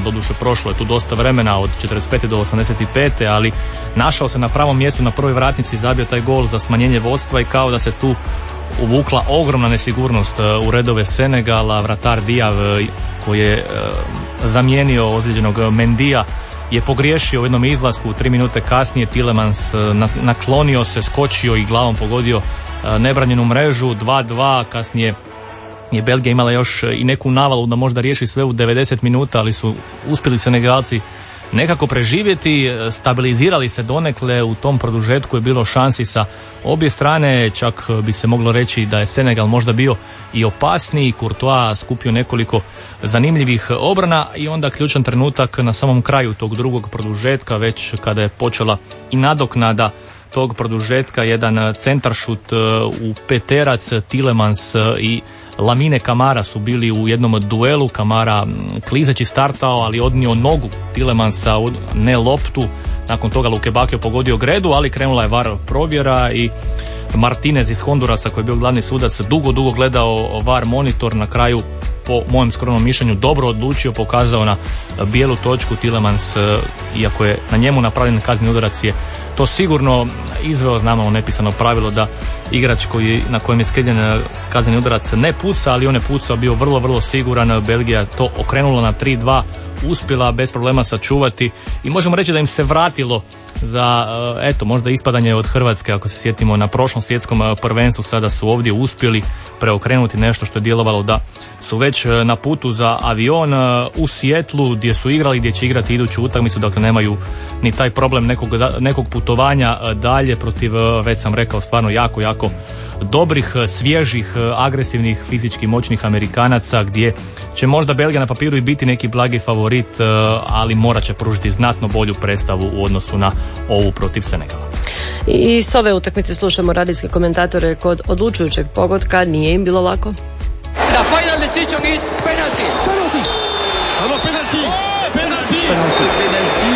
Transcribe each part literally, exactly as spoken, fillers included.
doduše prošlo je tu dosta vremena od četrdeset pete do osamdeset pete ali našao se na pravom mjestu na prvoj vratnici i zabio taj gol za smanjenje vodstva i kao da se tu uvukla ogromna nesigurnost u redove Senegala. Vratar Diav koji je zamijenio ozlijeđenog Mendija je pogriješio u jednom izlasku, tri minute kasnije Tielemans naklonio se, skočio i glavom pogodio nebranjenu mrežu. Dva dva, kasnije je Belgija imala još i neku navalu da možda riješi sve u devedeset minuta, ali su uspjeli Senegalci nekako preživjeti, stabilizirali se donekle. U tom produžetku je bilo šansi sa obje strane, čak bi se moglo reći da je Senegal možda bio i opasniji. Courtois skupio nekoliko zanimljivih obrana i onda ključan trenutak na samom kraju tog drugog produžetka, već kada je počela i nadoknada tog produžetka, jedan centaršut u peterac. Tielemans i Lamine Camara su bili u jednom duelu. Camara klizeći startao, ali odnio nogu Tielemans, ne loptu. Nakon toga Luke Bakio pogodio gredu, ali krenula je var provjera i Martinez iz Hondurasa, koji je bio glavni sudac, dugo, dugo gledao var monitor. Na kraju, po mojem skromnom mišljenju, dobro odlučio, pokazao na bijelu točku. Tielemans, iako je na njemu napravljen kazneni udarac, je to sigurno izveo, znamo ono nepisano pravilo da igrač koji, na kojem je skrivljen kazneni udarac ne puca, ali on je pucao, bio vrlo, vrlo siguran. Belgija to okrenula na tri dva, uspjela bez problema sačuvati i možemo reći da im se vratilo za, eto, možda ispadanje od Hrvatske, ako se sjetimo na prošlom svjetskom prvenstvu. Sada su ovdje uspjeli preokrenuti nešto što je djelovalo da su već na putu za avion u Sijetlu, gdje su igrali, gdje će igrati iduću utakmicu, dakle nemaju ni taj problem nekog, nekog putovanja dalje protiv, već sam rekao, stvarno jako, jako dobrih, svježih, agresivnih, fizički moćnih Amerikanaca, gdje će možda Belgija na papiru i biti neki blagi favorit, ali morat će pružiti znatno bolju predstavu u odnosu na ovu protiv Senegala. I s ove utakmice slušamo radijske komentatore kod odlučujućeg pogotka. Nije im bilo lako. The final decision is penalty. Penalty. Hello, penalty. Penalty. Penalty.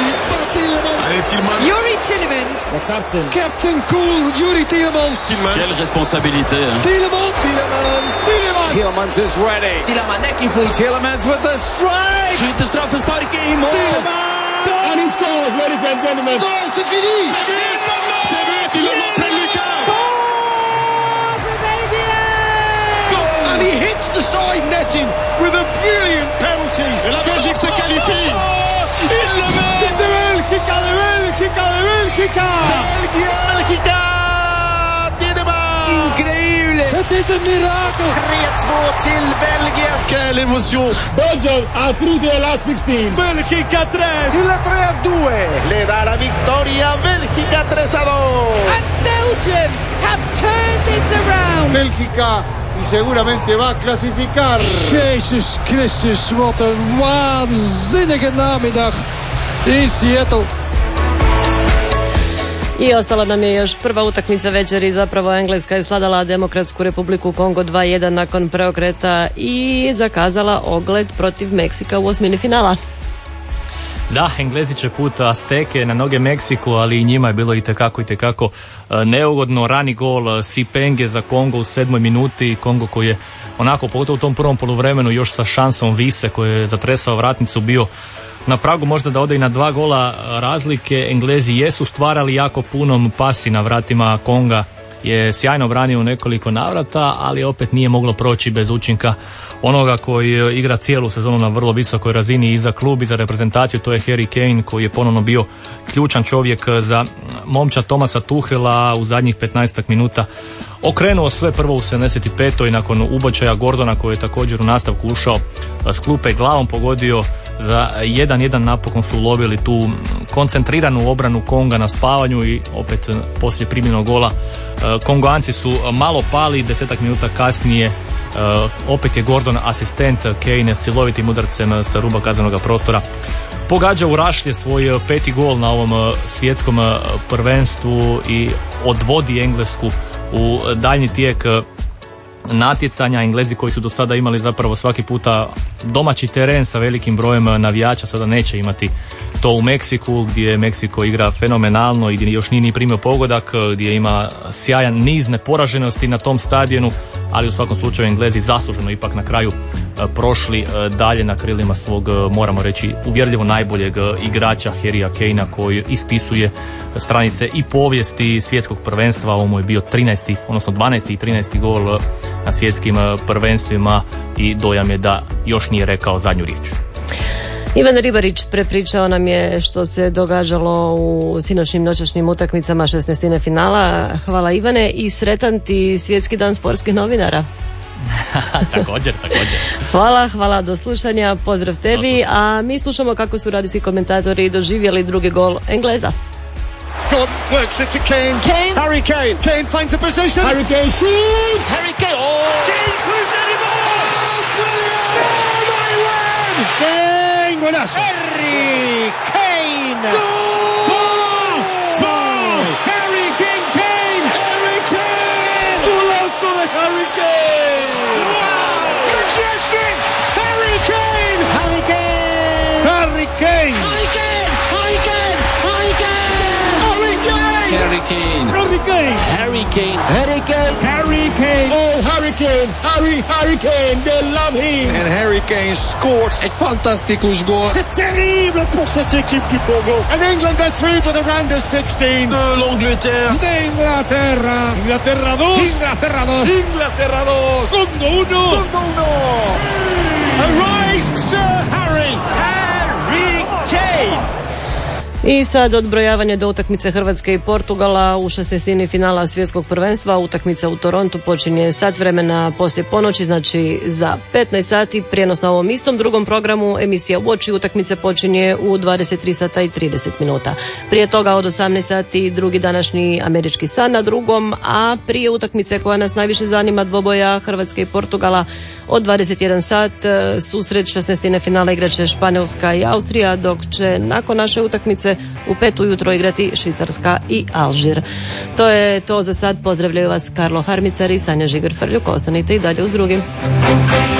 Allez, Tielemans. Yuri Tielemans. The captain. Captain cool, Yuri Tielemans. Tielemans. Quelle responsabilité. Hein. Tielemans. Tielemans. Tielemans. Tielemans is ready. Tielemans nekkivoet. Tielemans with the strike. Schiet de straf in park in mål. Tielemans. And he scores, ladies and gentlemen. Oh, c'est fini. C'est lui, Tielemans, plein Lucas. And he hits the side netting with a brilliant penalty. Et la Belgique se qualifie. Il le met. De Belgica, de Belgica, de Belgica. België. Belgica. Tielemans. Incredibile. Het is een mirakel. tre två till Belgien. Quelle émotion. Belgium are through their last sixteen. Belgica tre. Il tre a due. Le dà la vittoria Belgica tre a due. And Belgium have turned this around. Bélgica y seguramente va a clasificar. Jezus Christus, wat een waanzinnige namiddag in Seattle. I ostala nam je još prva utakmica večeri, zapravo Engleska je sladala Demokratsku republiku Kongo dva jedan nakon preokreta i zakazala ogled protiv Meksika u osmini finala. Da, Englezi će put Azteke na noge Meksiku, ali i njima je bilo itekako, itekako neugodno. Rani gol Sipenge za Kongo u sedmoj minuti. Kongo koji je onako, pogotovo u tom prvom poluvremenu, još sa šansom Vise koji je zatresao vratnicu, bio na pragu možda da ode i na dva gola razlike. Englezi jesu stvarali jako puno, pasi na vratima Konga je sjajno branio u nekoliko navrata, ali opet nije moglo proći bez učinka onoga koji igra cijelu sezonu na vrlo visokoj razini i za klub i za reprezentaciju. To je Harry Kane, koji je ponovno bio ključan čovjek za momčad Thomasa Tuchela. U zadnjih petnaestak minuta okrenuo sve, prvo u sedamdeset petoj nakon ubočaja Gordona koji je također u nastavku ušao s klupe i glavom pogodio za jedan jedan. Napokon su ulovili tu koncentriranu obranu Konga na spavanju i opet poslije primljenog gola Kongoanci su malo pali. Desetak minuta kasnije opet je Gordon asistent Kane silovitim udarcem sa ruba kaznenog prostora pogađa u rašlje svoj peti gol na ovom svjetskom prvenstvu i odvodi Englesku u daljnji tijek natjecanja. Englezi koji su do sada imali zapravo svaki puta domaći teren sa velikim brojem navijača sada neće imati to u Meksiku, gdje Meksiko igra fenomenalno i gdje još nije ni primio pogodak, gdje ima sjajan niz neporaženosti na tom stadionu, ali u svakom slučaju Englezi zasluženo ipak na kraju prošli dalje na krilima svog, moramo reći, uvjerljivo najboljeg igrača Harrya Kanea, koji ispisuje stranice i povijesti svjetskog prvenstva. Ovo mu je bio trinaesti, odnosno dvanaesti i trinaesti gol na svjetskim prvenstvima i dojam je da još nije rekao zadnju riječ. Ivan Ribarić prepričao nam je što se događalo u sinoćnim noćašnjim utakmicama šesnaestine finala. Hvala Ivane i sretan ti svjetski dan sportskih novinara. također, također. Hvala, hvala, do slušanja, pozdrav tebi, a mi slušamo kako su radijski komentatori doživjeli drugi gol Engleza. God works it to Kane. Kane. Harry Kane. Kane finds a position. Harry Kane shoots. Harry Kane. Oh. Kane through anymore. Oh, brilliant. Oh, my word. Kane, golazo. Harry Kane. Goal. Goal. Harry King Kane. Harry Kane. Golazo de Harry Kane. Wow. Majestic. Harry Kane. Harry Kane. Harry Kane. Harry Kane. Harry Kane. Harry Kane. Harry Kane. Harry Kane. Harry Kane. Harry Kane. Harry Kane. Harry Kane. Oh, Harry Kane. Harry, Harry Kane. They love him. And Harry Kane scored. Egy fantasztikus gól. C'est terrible pour cette équipe du Congo. And England are through to the round of sixteen. De l'Angleterre. De Inglaterra. Inglaterra dos. Inglaterra dos. Inglaterra dos. Congo uno. Congo uno. Arise, Sir Harry. Harry Kane. I sad odbrojavanje do utakmice Hrvatske i Portugala u šesnaestini finala svjetskog prvenstva. Utakmica u Torontu počinje sat vremena poslije ponoći, znači za petnaest sati. Prijenos na ovom istom drugom programu, emisija Uoči utakmice počinje u dvadeset tri sata i trideset minuta. Prije toga od osamnaest sati drugi današnji Američki san na drugom, a prije utakmice koja nas najviše zanima, dvoboja Hrvatske i Portugala, od dvadeset jedan sat susret šesnaestine finala igraće Španjolska i Austrija, dok će nakon naše utakmice u pet ujutro igrati Švicarska i Alžir. To je to za sad. Pozdravljaju vas Karlo Harmicar i Sanja Žigar-Frljuk. Ostanite i dalje uz drugim.